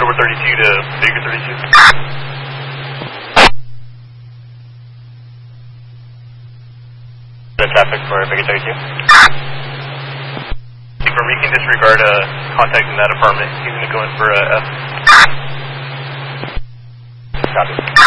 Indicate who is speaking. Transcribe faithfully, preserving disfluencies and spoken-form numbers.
Speaker 1: over thirty-two to Baker thirty-two. The traffic for Baker thirty-two. From you can disregard uh, contacting that apartment. He's going to go in for a F.